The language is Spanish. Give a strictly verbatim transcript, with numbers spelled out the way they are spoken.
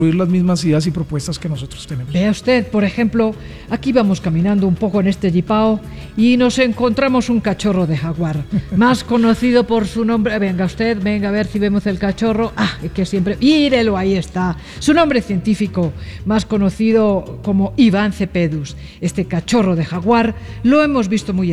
las mismas ideas y propuestas que nosotros tenemos. Vea usted, por ejemplo, aquí vamos caminando un poco en este Jipao y nos encontramos un cachorro de jaguar, más conocido por su nombre. Venga usted, venga a ver si vemos el cachorro. Ah, que siempre, mírelo, ahí está. Su nombre científico, más conocido como Ivan cepedus. Este cachorro de jaguar lo hemos visto muy